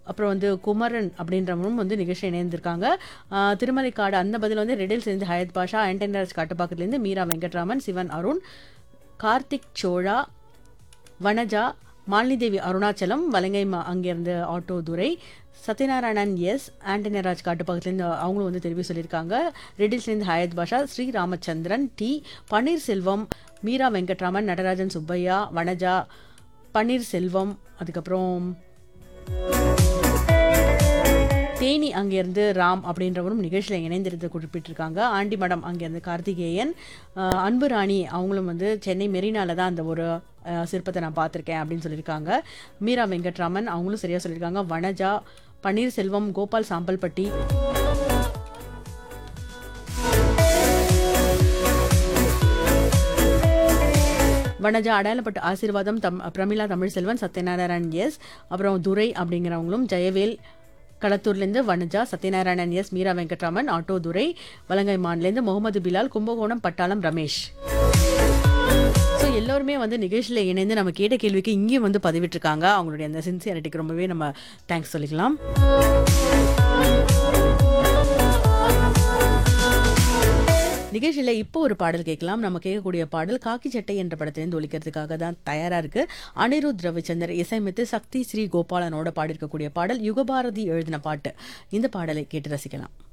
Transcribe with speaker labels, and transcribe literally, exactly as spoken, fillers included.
Speaker 1: அப்புறம் வந்து குமரன் அப்படின்றவரும் வந்து நிகழ்ச்சி இணைந்திருக்காங்க. ஆஹ் திருமலைக்காடு அந்த பதில் வந்து ரெடில் சேர்ந்து ஹயத் பாஷா, ஆண்டனிராஜ் காட்டுப்பாக்கத்துலேருந்து மீரா வெங்கட்ராமன், சிவன் அருண், கார்த்திக் சோழா, வனஜா, மாலினிதேவி அருணாச்சலம், வலங்கை மா அங்கேருந்து ஆட்டோ துரை, சத்யநாராயணன் எஸ், ஆண்டனிராஜ் காட்டுப்பாக்கத்துலேருந்து அவங்களும் வந்து தெரிவி சொல்லியிருக்காங்க. ரெடில்ஸ்லேருந்து ஹயத் பாஷா, ஸ்ரீ ராமச்சந்திரன் டி, பன்னீர்செல்வம், மீரா வெங்கட்ராமன், நடராஜன் சுப்பையா, வனஜா, பன்னீர்செல்வம், அதுக்கப்புறம் தேனி அங்கேருந்து ராம் அப்படின்றவரும் நிகழ்ச்சியில் இணைந்திருந்து குறிப்பிட்டிருக்காங்க. ஆண்டிமடம் அங்கேருந்து கார்த்திகேயன், அஹ், அன்பு ராணி அவங்களும் வந்து சென்னை மெரினால தான் அந்த ஒரு அஹ், சிற்பத்தை நான் பார்த்துருக்கேன் அப்படின்னு சொல்லியிருக்காங்க. மீரா வெங்கட்ராமன் அவங்களும் சரியாக சொல்லியிருக்காங்க. வனஜா, பன்னீர்செல்வம், கோபால் சாம்பல்பட்டி, வனஜா அடையாளப்பட்ட ஆசீர்வாதம், தம் பிரமிளா தமிழ்செல்வன், சத்யநாராயணன் எஸ், அப்புறம் துரை அப்படிங்கிறவங்களும், ஜெயவேல் களத்தூர்லேருந்து வனஜா, சத்யநாராயணன் எஸ், மீரா வெங்கட்ராமன், ஆட்டோ துரை, வலங்கைமான்லேருந்து முகமது பிலால், கும்பகோணம் பட்டாளம் ரமேஷ். ஸோ எல்லோருமே வந்து நிகழ்ச்சியில் இணைந்து நம்ம கேட்ட கேள்விக்கு இங்கேயும் வந்து பதிவிட்டிருக்காங்க. அவங்களுடைய அந்த சின்சியரிட்டிக்கு ரொம்பவே நம்ம தேங்க்ஸ் சொல்லிக்கலாம். நிகழ்ச்சியில் இப்போ ஒரு பாடல் கேட்கலாம். நம்ம கேட்கக்கூடிய பாடல் காக்கி சட்டை என்ற படத்திலிருந்து ஒலிக்கிறதுக்காக தான் தயாரா இருக்கு. அனிருத் ரவிச்சந்தர் இசையமைத்து சக்தி ஸ்ரீ கோபாலனோட பாடியிருக்கக்கூடிய பாடல் யுகபாரதி எழுதின பாட்டு. இந்த பாடலை கேட்டு ரசிக்கலாம்.